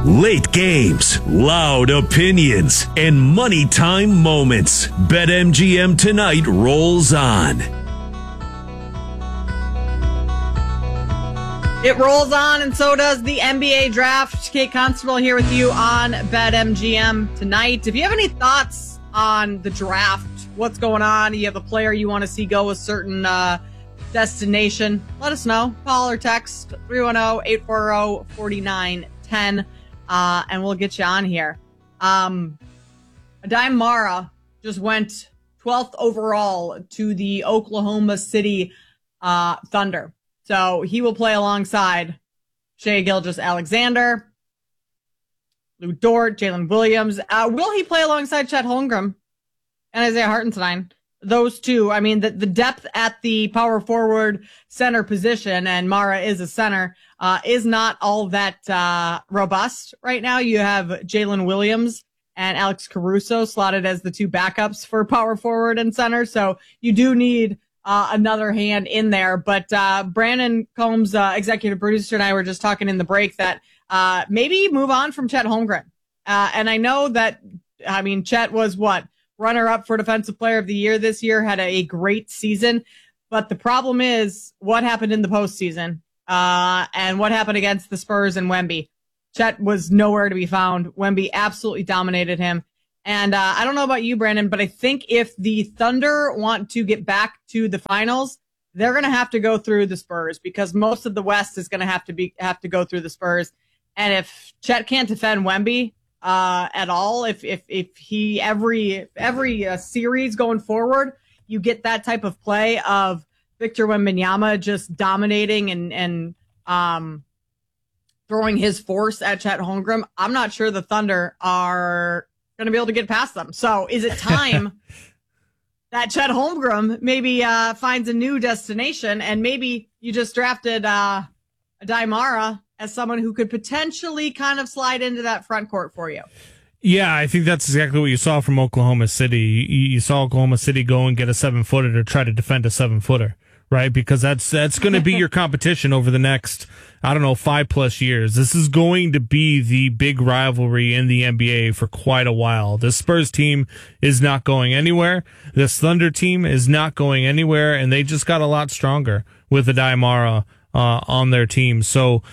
Late games, loud opinions, and money time moments. BetMGM tonight rolls on. It rolls on, and so does the NBA draft. Kate Constable here with you on BetMGM tonight. If you have any thoughts on the draft, what's going on, you have a player you want to see go a certain destination, let us know. Call or text 310-840-4910, and we'll get you on here. Aday Mara just went 12th overall to the Oklahoma City Thunder. So he will play alongside Shai Gilgeous-Alexander, Lou Dort, Jalen Williams. Will he play alongside Chet Holmgren and Isaiah Hartenstein? Those two, I mean, the depth at the power forward center position, and Mara is a center, is not all that robust right now. You have Jalen Williams and Alex Caruso slotted as the two backups for power forward and center. So you do need another hand in there. But Brandon Combs, executive producer, and I were just talking in the break that maybe move on from Chet Holmgren. And I know that, I mean, Chet was runner-up for Defensive Player of the Year this year, had a great season. But the problem is what happened in the postseason and what happened against the Spurs and Wemby. Chet was nowhere to be found. Wemby absolutely dominated him. And I don't know about you, Brandon, but I think if the Thunder want to get back to the finals, they're going to have to go through the Spurs, because most of the West is going to have to go through the Spurs. And if Chet can't defend Wemby at all, if he every series going forward, you get that type of play of Victor Wembanyama just dominating and throwing his force at Chet Holmgren, I'm not sure the Thunder are going to be able to get past them. So is it time that Chet Holmgren maybe finds a new destination, and maybe you just drafted Aday Mara as someone who could potentially kind of slide into that front court for you? Yeah, I think that's exactly what you saw from Oklahoma City. You saw Oklahoma City go and get a 7-footer to try to defend a 7-footer, right? Because that's going to be your competition over the next, 5+ years. This is going to be the big rivalry in the NBA for quite a while. This Spurs team is not going anywhere. This Thunder team is not going anywhere, and they just got a lot stronger with Aday Mara on their team. So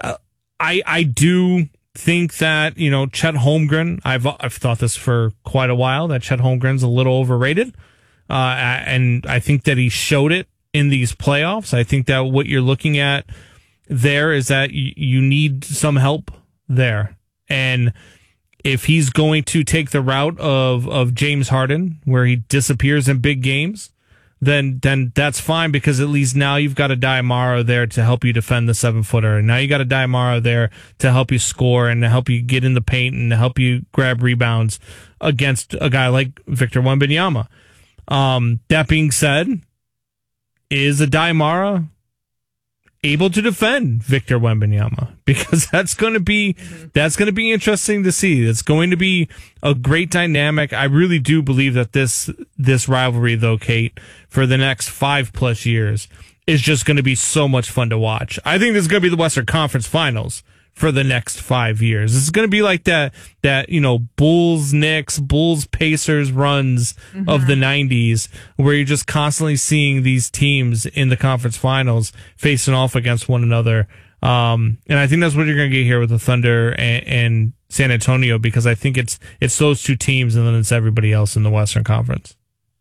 I do think that, Chet Holmgren, I've thought this for quite a while, that Chet Holmgren's a little overrated. And I think that he showed it in these playoffs. I think that what you're looking at there is that you need some help there. And if he's going to take the route of James Harden, where he disappears in big games, then that's fine, because at least now you've got Aday Mara there to help you defend the 7-footer. And now you got Aday Mara there to help you score and to help you get in the paint and to help you grab rebounds against a guy like Victor Wembanyama. That being said, is Aday Mara able to defend Victor Wembanyama? Because that's going to be interesting to see. It's going to be a great dynamic. I really do believe that this rivalry, though, Kate, for the next 5+ years is just going to be so much fun to watch. I think this is going to be the Western Conference Finals for the next 5 years. It's going to be like that Bulls Knicks, Bulls Pacers runs of the 90s, where you're just constantly seeing these teams in the conference finals facing off against one another. And I think that's what you're going to get here with the Thunder and San Antonio, because I think it's those two teams and then it's everybody else in the Western Conference.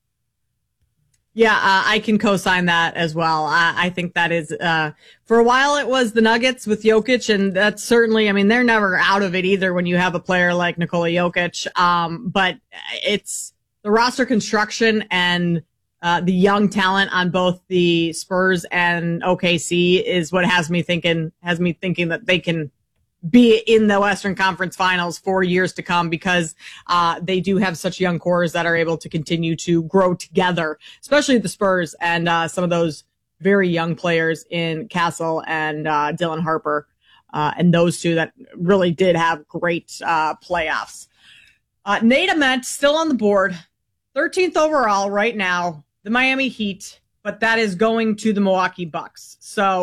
Yeah, I can co-sign that as well. I think that is, for a while it was the Nuggets with Jokic, and that's certainly, they're never out of it either when you have a player like Nikola Jokic. But it's the roster construction and the young talent on both the Spurs and OKC is what has me thinking that they can be in the Western Conference Finals for years to come, because they do have such young cores that are able to continue to grow together, especially the Spurs and some of those very young players in Castle and Dylan Harper, and those two that really did have great playoffs. Nate Ament still on the board, 13th overall right now, the Miami Heat, but that is going to the Milwaukee Bucks. So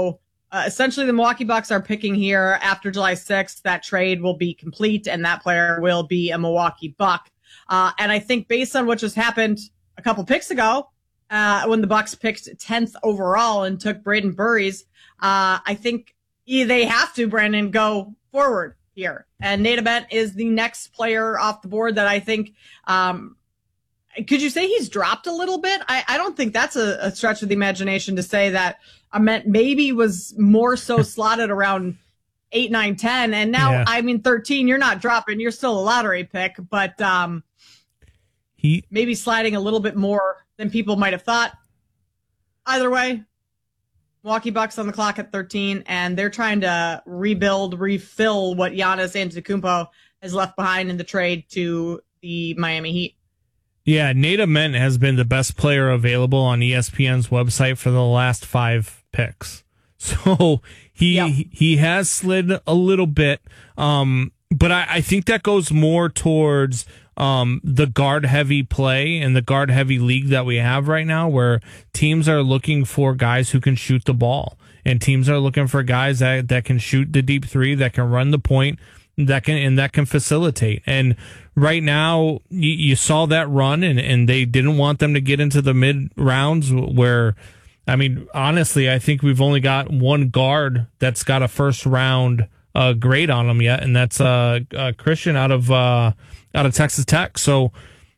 essentially the Milwaukee Bucks are picking here after July 6th. That trade will be complete and that player will be a Milwaukee Buck. And I think based on what just happened a couple picks ago, when the Bucks picked 10th overall and took Braden Burries, I think they have to, Brandon, go forward here. And Nate Ament is the next player off the board that I think, could you say he's dropped a little bit? I don't think that's a stretch of the imagination to say that Ament maybe was more so slotted around 8, 9, 10. And now, yeah. I mean, 13, you're not dropping. You're still a lottery pick, but he maybe sliding a little bit more than people might have thought. Either way, Milwaukee Bucks on the clock at 13, and they're trying to refill what Giannis Antetokounmpo has left behind in the trade to the Miami Heat. Yeah, Nate Ament has been the best player available on ESPN's website for the last 5 picks. So he has slid a little bit, but I think that goes more towards the guard-heavy play and the guard-heavy league that we have right now, where teams are looking for guys who can shoot the ball, and teams are looking for guys that can shoot the deep three, that can run the point, that can facilitate. And right now, you saw that run, and they didn't want them to get into the mid rounds where, I mean, honestly, I think we've only got one guard that's got a first round grade on him yet, and that's Christian out of Texas Tech. So,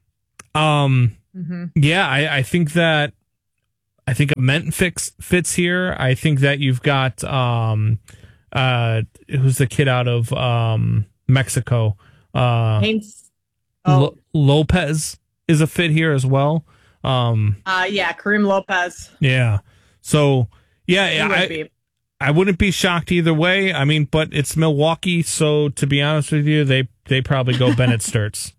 yeah, I think Ament fits here. I think that you've got who's the kid out of Mexico? Lopez is a fit here as well. Yeah, Kareem Lopez. Yeah. So, yeah, I wouldn't be shocked either way. I mean, but it's Milwaukee, so to be honest with you, they probably go Bennett Sturts.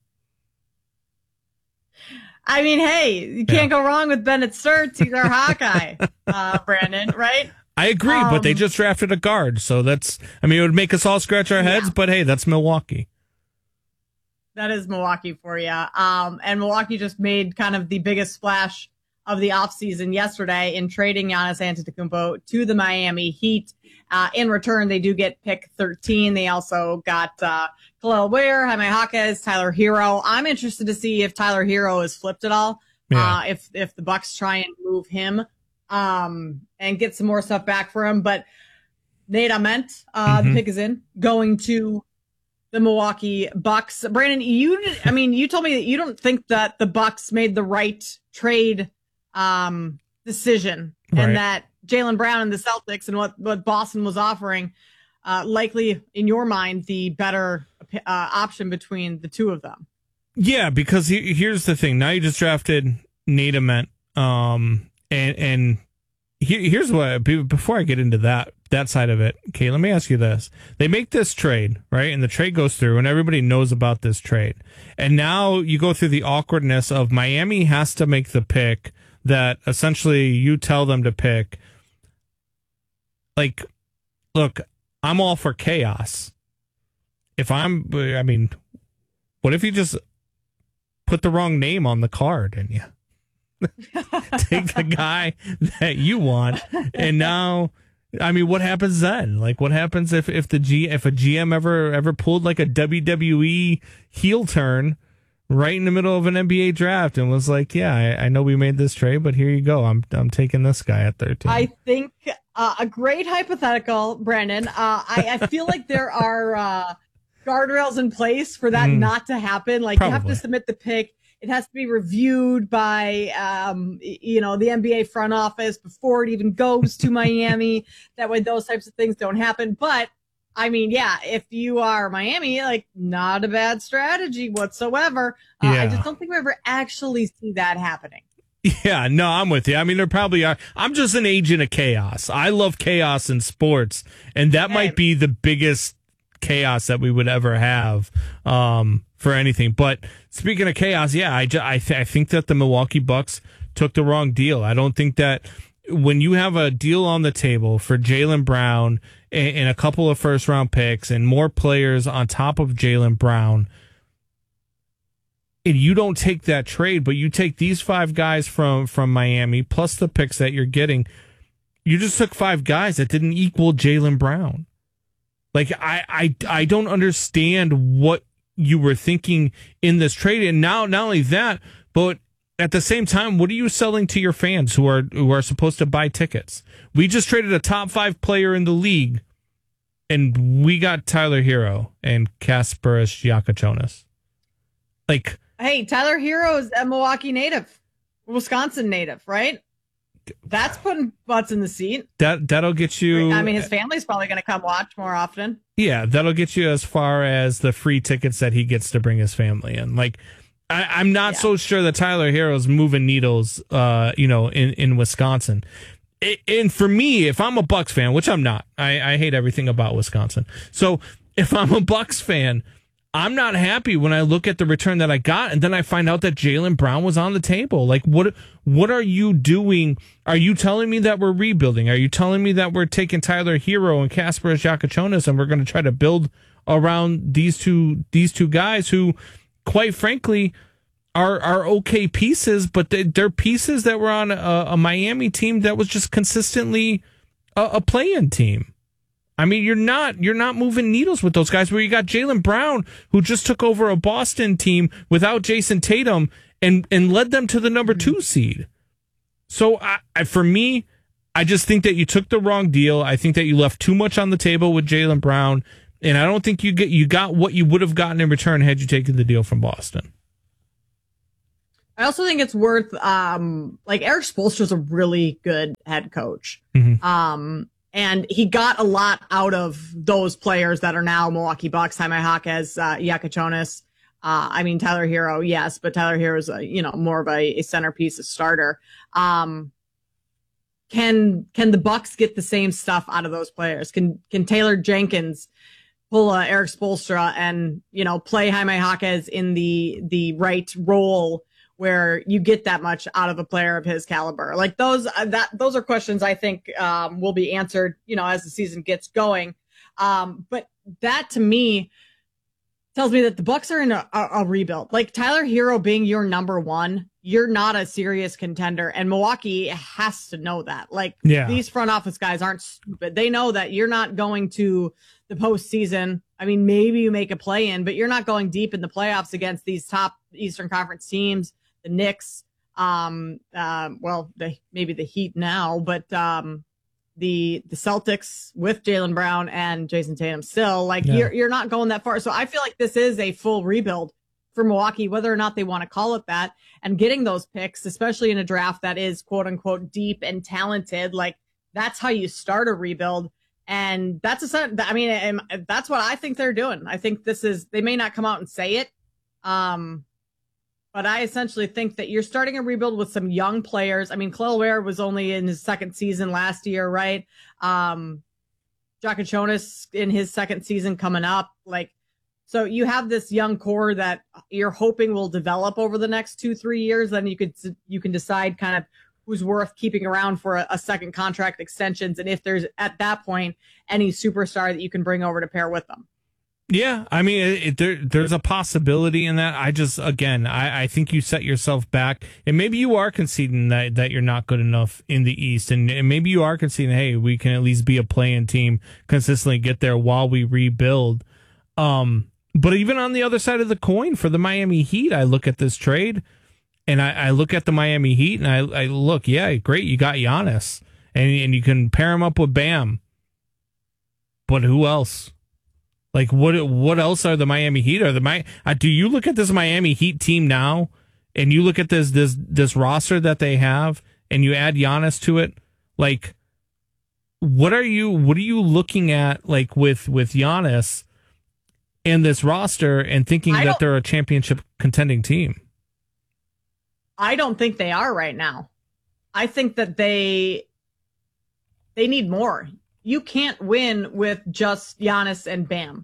I mean, hey, you can't go wrong with Bennett Sturts. He's our Hawkeye, Brandon, right? I agree, but they just drafted a guard, so it would make us all scratch our heads, but hey, that's Milwaukee. That is Milwaukee for you. And Milwaukee just made kind of the biggest splash of the offseason yesterday in trading Giannis Antetokounmpo to the Miami Heat. In return, they do get pick 13. They also got Kel'el Ware, Jaime Jaquez, Tyler Hero. I'm interested to see if Tyler Hero is flipped at all. Yeah. If the Bucks try and move him and get some more stuff back for him. But Nate Ament, the pick is in, going to the Milwaukee Bucks. Brandon, you told me that you don't think that the Bucks made the right trade decision, right, and that Jaylen Brown and the Celtics and what Boston was offering, likely in your mind, the better option between the two of them. Yeah, because here's the thing. Now you just drafted Nate Ament, and here's what, before I get into that side of it, okay, let me ask you this. They make this trade, right? And the trade goes through and everybody knows about this trade. And now you go through the awkwardness of Miami has to make the pick that essentially you tell them to pick. Like, look, I'm all for chaos. What if you just put the wrong name on the card and you take the guy that you want, and now, what happens then? Like, what happens if a GM ever pulled like a WWE heel turn right in the middle of an NBA draft and was like, yeah, I know we made this trade, but here you go. I'm taking this guy at 13. I think a great hypothetical, Brandon. I feel like there are guardrails in place for that not to happen. Like, probably. You have to submit the pick. It has to be reviewed by, the NBA front office before it even goes to Miami. That way those types of things don't happen. But, if you are Miami, like, not a bad strategy whatsoever. I just don't think we ever actually see that happening. Yeah, no, I'm with you. There probably are. I'm just an agent of chaos. I love chaos in sports, and that might be the biggest chaos that we would ever have for anything. But speaking of chaos, yeah, I think that the Milwaukee Bucks took the wrong deal. I don't think that when you have a deal on the table for Jaylen Brown and a couple of first round picks and more players on top of Jaylen Brown, and you don't take that trade, but you take these 5 guys from Miami plus the picks that you're getting, You just took 5 guys that didn't equal Jaylen Brown. Like, I don't understand what you were thinking in this trade. And now, not only that, but at the same time, what are you selling to your fans who are supposed to buy tickets? We just traded a top 5 player in the league, and we got Tyler Hero and Kasparas Giacochonis. Like, hey, Tyler Hero is a Milwaukee native, Wisconsin native, right? That's putting butts in the seat. That'll get you. I mean, his family's probably going to come watch more often. Yeah, that'll get you as far as the free tickets that he gets to bring his family in. Like, I'm not so sure that Tyler Hero's moving needles, in Wisconsin. And for me, if I'm a Bucks fan, which I'm not, I hate everything about Wisconsin. So if I'm a Bucks fan, I'm not happy when I look at the return that I got, and then I find out that Jaylen Brown was on the table. Like, what are you doing? Are you telling me that we're rebuilding? Are you telling me that we're taking Tyler Hero and Kasparas Giacochonis and we're going to try to build around these two guys who, quite frankly, are okay pieces, but they're pieces that were on a Miami team that was just consistently a play-in team. I mean, you're not moving needles with those guys. Where you got Jaylen Brown, who just took over a Boston team without Jason Tatum and led them to the number 2 seed. So for me, I just think that you took the wrong deal. I think that you left too much on the table with Jaylen Brown, and I don't think you got what you would have gotten in return had you taken the deal from Boston. I also think it's worth Erik Spoelstra's a really good head coach. Mm-hmm. And he got a lot out of those players that are now Milwaukee Bucks. Jaime Jaquez, Giacochonis. I mean, Tyler Hero, yes, but Tyler Hero is more of a centerpiece, a starter. Can the Bucks get the same stuff out of those players? Can Taylor Jenkins pull Erik Spoelstra and play Jaime Jaquez in the right role where you get that much out of a player of his caliber? Like those are questions I think will be answered, as the season gets going. But that to me tells me that the Bucks are in a rebuild. Like Tyler Hero being your number 1, you're not a serious contender, and Milwaukee has to know that. Like these front office guys aren't stupid. They know that you're not going to the postseason. I mean, maybe you make a play-in, but you're not going deep in the playoffs against these top Eastern Conference teams. The Knicks, maybe the Heat now, but the Celtics with Jaylen Brown and Jason Tatum still, you're not going that far. So I feel like this is a full rebuild for Milwaukee, whether or not they want to call it that. And getting those picks, especially in a draft that is quote unquote deep and talented, like that's how you start a rebuild. And that's that's what I think they're doing. I think they may not come out and say it. But I essentially think that you're starting a rebuild with some young players. I mean, Kel'el Ware was only in his second season last year, right? Giacochonis in his second season coming up. So you have this young core that you're hoping will develop over the next 2-3 years. Then you can decide kind of who's worth keeping around for a second contract extensions, and if there's at that point any superstar that you can bring over to pair with them. Yeah, I mean, there's a possibility in that. I think you set yourself back, and maybe you are conceding that you're not good enough in the East, and maybe you are conceding, hey, we can at least be a play-in team, consistently get there while we rebuild. But even on the other side of the coin for the Miami Heat, I look at this trade, and I look at the Miami Heat, and I look, yeah, great, you got Giannis, and you can pair him up with Bam, but who else? Like what else are the Miami Heat? Do you look at this Miami Heat team now, and you look at this roster that they have, and you add Giannis to it? Like, what are you looking at, like with Giannis and this roster, and thinking that they're a championship contending team? I don't think they are right now. I think that they need more. You can't win with just Giannis and Bam.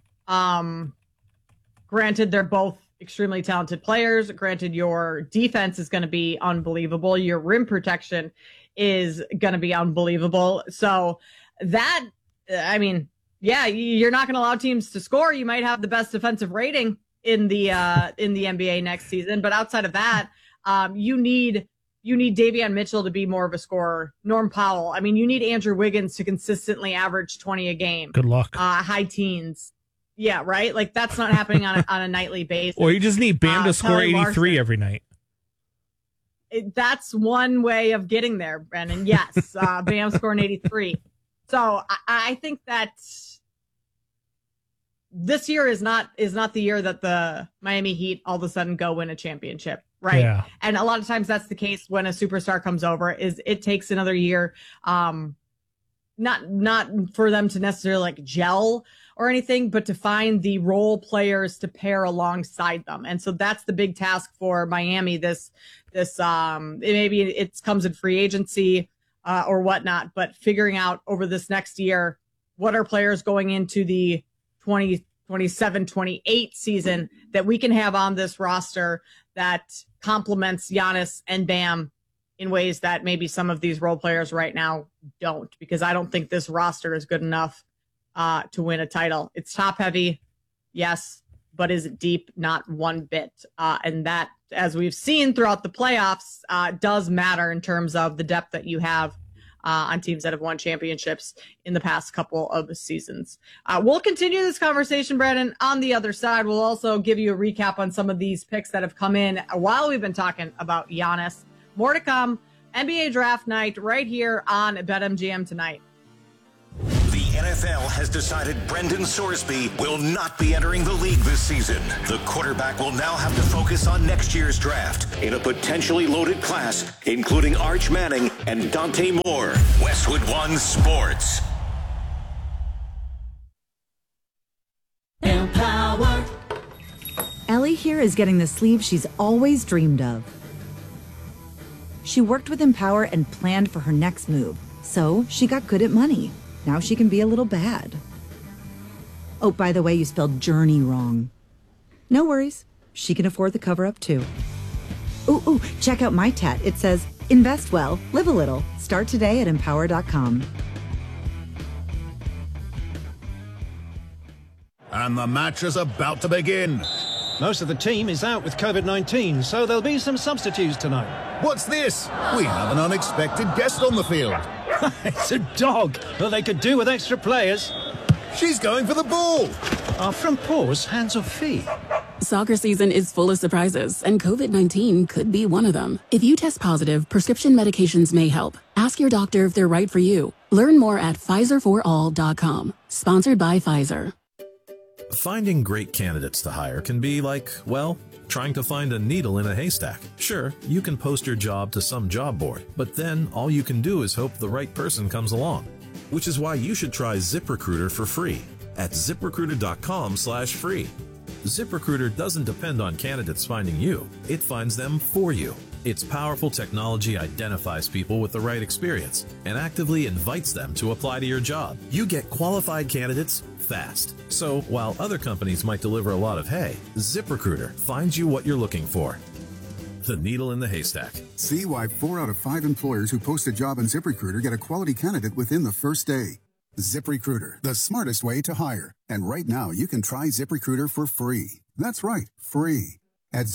Granted, they're both extremely talented players. Granted, your defense is going to be unbelievable. Your rim protection is going to be unbelievable. So that, you're not going to allow teams to score. You might have the best defensive rating in the NBA next season, but outside of that, you need you need Davion Mitchell to be more of a scorer. Norm Powell. I mean, you need Andrew Wiggins to consistently average 20 a game. Good luck. High teens. Yeah, right? Like, that's not happening on a nightly basis. Or you just need Bam to score 83 Larson. every night. That's one way of getting there, Brendan. Yes, Bam scoring 83. So I think that this year is not the year that the Miami Heat all of a sudden go win a championship, right? Yeah. And a lot of times that's the case when a superstar comes over. Is it takes another year, not for them to necessarily like gel or anything, but to find the role players to pair alongside them. And so that's the big task for Miami. This maybe it comes in free agency or whatnot, but figuring out over this next year, what are players going into the 2027-28 season that we can have on this roster that complements Giannis and Bam in ways that maybe some of these role players right now don't, because I don't think this roster is good enough to win a title. It's top heavy, yes, but is it deep? Not one bit. And that, as we've seen throughout the playoffs, does matter in terms of the depth that you have on teams that have won championships in the past couple of seasons. We'll continue this conversation, Brandon, on the other side. We'll also give you a recap on some of these picks that have come in while we've been talking about Giannis. More to come. NBA Draft Night right here on BetMGM tonight. The NFL has decided Brendan Sorsby will not be entering the league this season. The quarterback will now have to focus on next year's draft in a potentially loaded class, including Arch Manning and Dante Moore. Westwood One Sports. Empower. Ellie here is getting the sleeve she's always dreamed of. She worked with Empower and planned for her next move, so she got good at money. Now she can be a little bad. Oh, by the way, you spelled journey wrong. No worries. She can afford the cover-up, too. Ooh, check out my tat. It says, invest well, live a little. Start today at Empower.com. And the match is about to begin. Most of the team is out with COVID-19, so there'll be some substitutes tonight. What's this? We have an unexpected guest on the field. It's a dog, but they could do with extra players. She's going for the ball. Are front paws hands or feet? Soccer season is full of surprises, and COVID-19 could be one of them. If you test positive, prescription medications may help. Ask your doctor if they're right for you. Learn more at PfizerForAll.com. Sponsored by Pfizer. Finding great candidates to hire can be like, well, trying to find a needle in a haystack. Sure, you can post your job to some job board, but then all you can do is hope the right person comes along. Which is why you should try ZipRecruiter for free at ZipRecruiter.com/free. ZipRecruiter doesn't depend on candidates finding you. It finds them for you. Its powerful technology identifies people with the right experience and actively invites them to apply to your job. You get qualified candidates fast. So while other companies might deliver a lot of hay, ZipRecruiter finds you what you're looking for. The needle in the haystack. See why 4 out of 5 employers who post a job on ZipRecruiter get a quality candidate within the first day. ZipRecruiter, the smartest way to hire. And right now, you can try ZipRecruiter for free. That's right, free. At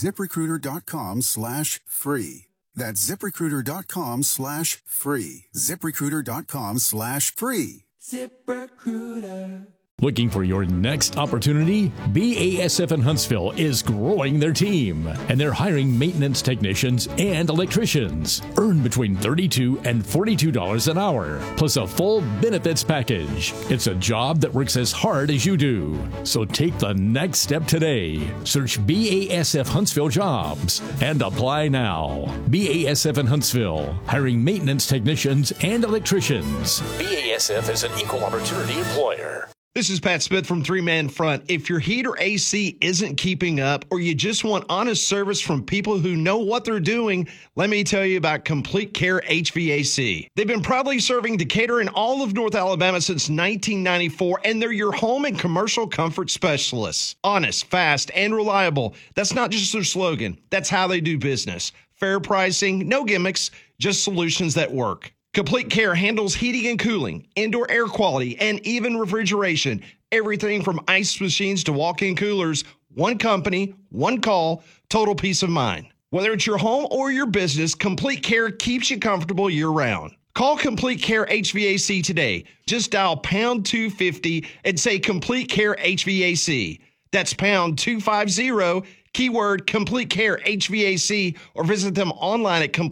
ZipRecruiter.com/free. That's ZipRecruiter.com/free. ZipRecruiter.com/free. ZipRecruiter. Looking for your next opportunity? BASF in Huntsville is growing their team, and they're hiring maintenance technicians and electricians. Earn between $32 and $42 an hour, plus a full benefits package. It's a job that works as hard as you do. So take the next step today. Search BASF Huntsville Jobs and apply now. BASF in Huntsville, hiring maintenance technicians and electricians. BASF is an equal opportunity employer. This is Pat Smith from Three Man Front. If your heat or AC isn't keeping up, or you just want honest service from people who know what they're doing, let me tell you about Complete Care HVAC. They've been proudly serving Decatur and all of North Alabama since 1994, and they're your home and commercial comfort specialists. Honest, fast, and reliable. That's not just their slogan. That's how they do business. Fair pricing, no gimmicks, just solutions that work. Complete Care handles heating and cooling, indoor air quality, and even refrigeration. Everything from ice machines to walk-in coolers. One company, one call, total peace of mind. Whether it's your home or your business, Complete Care keeps you comfortable year-round. Call Complete Care HVAC today. Just dial pound 250 and say Complete Care HVAC. That's pound 250, keyword Complete Care HVAC, or visit them online at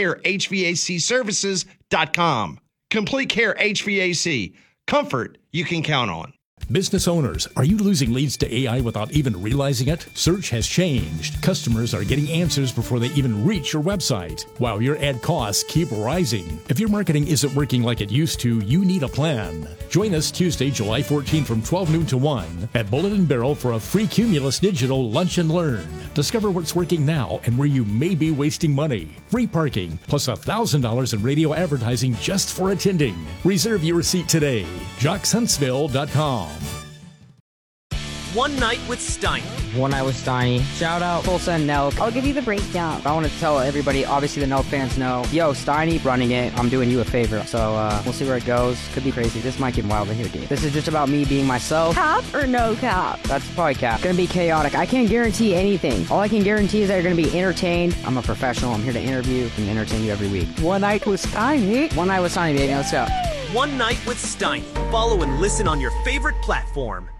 CompleteCareHVACservices.com. Complete Care HVAC. Comfort you can count on. Business owners, are you losing leads to AI without even realizing it? Search has changed. Customers are getting answers before they even reach your website, while your ad costs keep rising. If your marketing isn't working like it used to, you need a plan. Join us Tuesday, July 14 from 12 noon to 1 at Bullet and Barrel for a free Cumulus Digital Lunch and Learn. Discover what's working now and where you may be wasting money. Free parking, plus $1,000 in radio advertising just for attending. Reserve your seat today. JocksHuntsville.com. One Night with Steiny. One Night with Steiny. Shout out Tulsa and Nelk. I'll give you the breakdown. I want to tell everybody, obviously the Nelk fans know, yo, Steiny running it. I'm doing you a favor. So we'll see where it goes. Could be crazy. This might get wild in here, dude. This is just about me being myself. Cap or no cap? That's probably cap. Gonna be chaotic. I can't guarantee anything. All I can guarantee is that you're gonna be entertained. I'm a professional. I'm here to interview and entertain you every week. One Night with Steiny. One Night with Steiny, baby. Let's go. One Night with Steiny. Follow and listen on your favorite platform.